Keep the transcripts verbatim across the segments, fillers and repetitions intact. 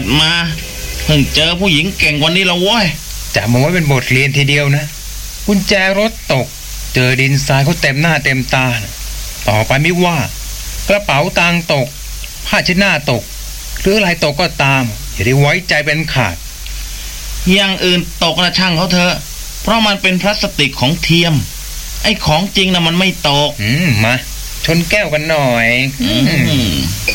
มาเพิ่งเจอผู้หญิงเก่งกว่านี้แล้วเว้ยจะมาไว้เป็นบทเรียนทีเดียวนะกุญแจรถตกเจอดินทรายเขาเต็มหน้าเต็มตานะต่อไปไม่ว่ากระเป๋าตังค์ตกผ้าเช็ดหน้าตกหรืออะไรตกก็ตามอย่าได้ไว้ใจเป็นขาดอย่างอื่นตกนะช่างเขาเถอะเพราะมันเป็นพลาสติกของเทียมไอ้ของจริงนะมันไม่ตกอืมมาชนแก้วกันหน่อยอืม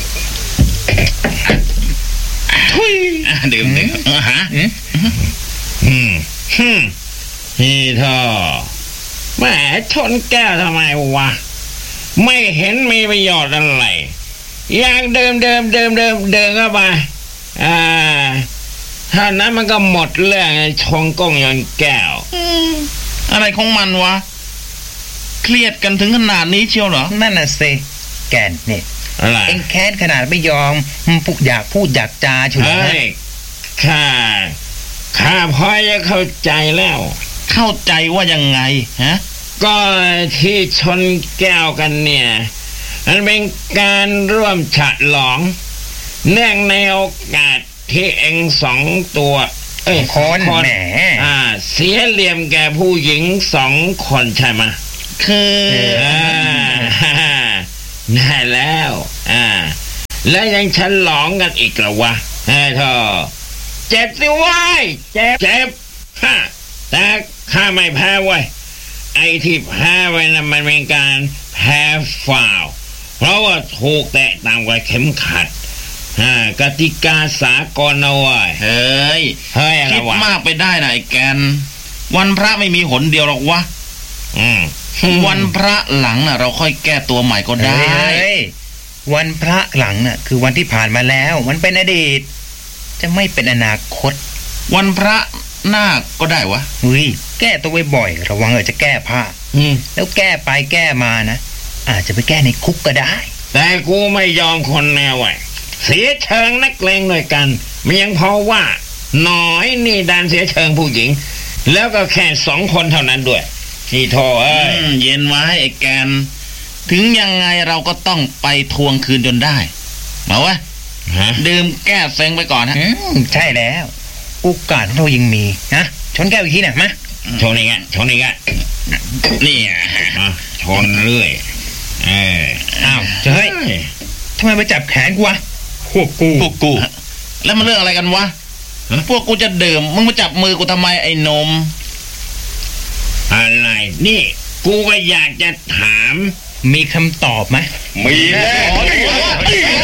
ทุยดื่มดื่มฮะอืมอืมฮึนี่ท่อแหมชนแก้วทำไมวะไม่เห็นมีประโยชน์อะไรอย่างเดิมเดิมเดิมเดิมเดิมเข้าไปอ่าถ้านั้นมันก็หมดเรื่องชงก้งยนแก้วอะไรของมันวะเครียดกันถึงขนาดนี้เชียวเหรอนั่นน่ะสิแกนนี่อะไรเอ็งแค้นขนาดไม่ยอมปุกอยากพูดอยากจาเฉยนะข้าข้าพอจะเข้าใจแล้วเข้าใจว่ายังไงฮะก็ที่ชนแก้วกันเนี่ยมันเป็นการร่วมฉลองเนื่องในโอกาสที่เอ็งสองตัวเอ้ยคนแหมอ่าเสียเหลี่ยมแก่ผู้หญิงสองคนใช่ไหมคืออ่าแน่แล้วอ่าแล้วยังฉลองกันอีกเหรอวะเฮ้ยท่อเจ็บสิวายเจ็บเจ็บฮะแต่ข้าไม่แพ้ไว้ไอ้ที่แพ้ไว้นะมันเป็นการแพ้ฟาวเพราะว่าถูกแตะตามกับเข็มขัดฮะกติกาสากลเอาไว้เฮ้ยเฮ้ยอะไรวะคิดมากไปได้นะไอ้แกนวันพระไม่มีหนเดียวหรอกวะอืมวันพระหลังน่ะเราค่อยแก้ตัวใหม่ก็ได้วันพระหลังน่ะคือวันที่ผ่านมาแล้วมันเป็นอดีตจะไม่เป็นอนาคตวันพระหน้าก็ได้วะเฮ้ยแก้ตัวบ่อยๆระวังเออจะแก้ผ้าอืมแล้วแก้ไปแก้มานะอาจจะไปแก้ในคุกก็ได้แต่กูไม่ยอมคนแนวไว้เสียเชิงนักเลงด้วยกันมันยังพอว่าน้อยนี่ดันเสียเชิงผู้หญิงแล้วก็แค่สองคนเท่านั้นด้วยนี่โธ่เอ้ยเย็นไว้ไอ้แกนถึงยังไงเราก็ต้องไปทวงคืนจนได้มาวะดื่มแก้เซ็งไปก่อนฮะใช่แล้วโอกาสของเรายังมีนะชนแก้วอีกทีน่ะมาชนอีกอ่ะชนอีกอ่ะนี่อ่ะชนเรื่อยเอออ้าวเฮ้ยทำไมไปจับแขนกูวะพวกกูพวกกูแล้วมันเรื่องอะไรกันวะพวกกูจะดื่มมึงมาจับมือกูทำไมไอ้นมอะไรนี่กูก็อยากจะถามมีคำตอบไหมมีแน่